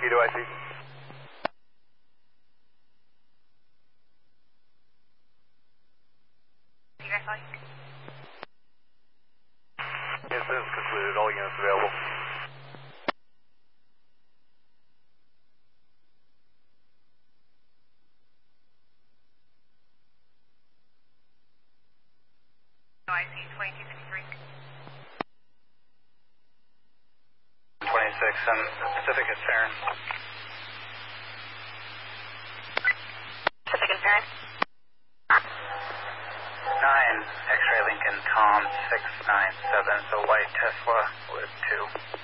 do I see? Incident concluded. All units available. I see 2263. 26, Pacific is Farron. Pacific and Farron. 9, X-ray Lincoln, Tom 697, so white Tesla with 2.